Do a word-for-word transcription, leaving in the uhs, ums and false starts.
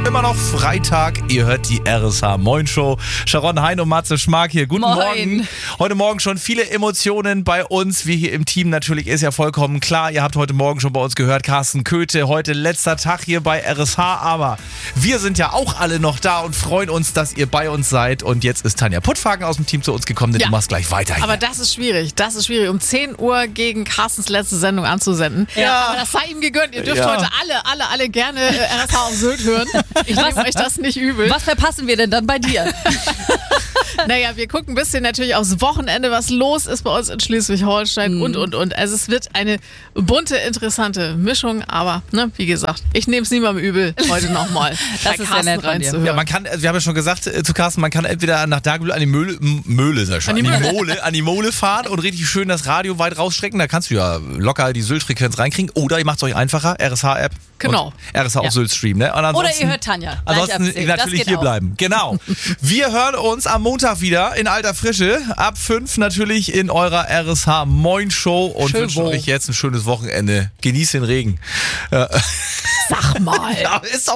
Immer noch Freitag, ihr hört die R S H Moin Show. Sharon Hein und Matze Schmark hier. Guten Moin. Morgen. Heute Morgen schon viele Emotionen bei uns. Wir hier im Team natürlich ist ja vollkommen klar. Ihr habt heute Morgen schon bei uns gehört, Carsten Köthe, heute letzter Tag hier bei R S H. Aber wir sind ja auch alle noch da und freuen uns, dass ihr bei uns seid. Und jetzt ist Tanja Puttfagen aus dem Team zu uns gekommen, denn Ja. du machst gleich weiter hier. Aber das ist schwierig. Das ist schwierig, um zehn Uhr gegen Carstens letzte Sendung anzusenden. Ja. Aber das sei ihm gegönnt. Ihr dürft Ja. heute alle, alle, alle gerne äh, R S H auf Sylt hören. Ich nehme euch das nicht übel. Was verpassen wir denn dann bei dir? Naja, wir gucken ein bisschen natürlich aufs Wochenende, was los ist bei uns in Schleswig-Holstein Mhm. und, und, und. Also es wird eine bunte, interessante Mischung. Aber, ne, wie gesagt, ich nehme es niemandem übel, heute nochmal Das bei ist sehr Carsten nett von dir. reinzuhören. Ja, man kann, also wir haben ja schon gesagt äh, zu Carsten, man kann entweder nach Dagebüll an die Möhle, M- Möhle, sag ich schon, An die an die Möhle. Mole, an die Mole fahren und richtig schön das Radio weit rausstrecken. Da kannst du ja locker die Sylt-Frequenz reinkriegen. Oder ihr macht es euch einfacher, R S H-App. Genau. Und R S H Ja. auf Sylt streamen. Ne? Und Oder ansonsten, ihr hört Tanja. Gleich Ansonsten erzählen. Das natürlich geht hier auch. bleiben. Genau. Wir hören uns am Montag wieder in alter Frische. Ab fünf natürlich in eurer R S H Moin Show und Schön wünschen wo. euch jetzt ein schönes Wochenende. Genießt den Regen. Ja, Sag mal. ist doch